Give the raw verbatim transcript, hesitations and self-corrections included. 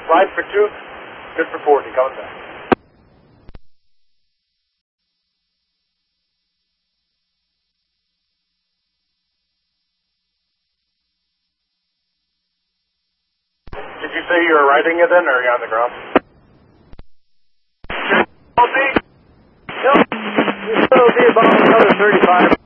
Slide for two. Good for forty. Coming back. Did you say you were riding it in, or are you on the ground? It'll be about another thirty-five.